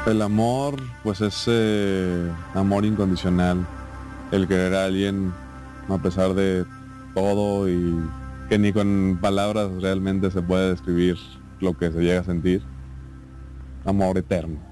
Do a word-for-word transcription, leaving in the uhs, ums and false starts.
El amor, pues es eh, amor incondicional. El querer a alguien a pesar de todo y que ni con palabras realmente se puede describir lo que se llega a sentir. Amor eterno.